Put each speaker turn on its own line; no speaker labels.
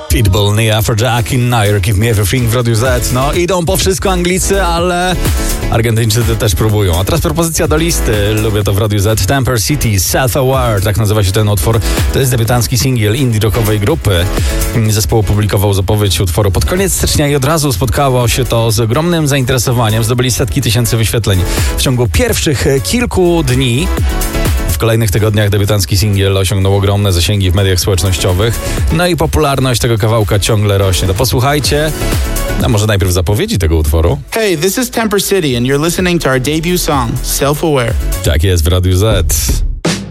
Pitbull, Nia Afrojack i Nair, Give Me Everything w Radiu Z. No, idą po wszystko Anglicy, ale Argentyńczycy też próbują. A teraz propozycja do listy. Lubię to w Radiu Z. Temper City, Self-Aware, tak nazywa się ten utwór. To jest debiutancki singiel indie rockowej grupy. Zespół opublikował zapowiedź utworu pod koniec stycznia i od razu spotkało się to z ogromnym zainteresowaniem. Zdobyli setki tysięcy wyświetleń w ciągu pierwszych kilku dni. W kolejnych tygodniach debiutancki singiel osiągnął ogromne zasięgi w mediach społecznościowych. No i popularność tego kawałka ciągle rośnie. To posłuchajcie, a może najpierw zapowiedzi tego utworu.
Hey, this is Temper City and you're listening to our debut song, Self-Aware.
Tak jest w Radiu Z.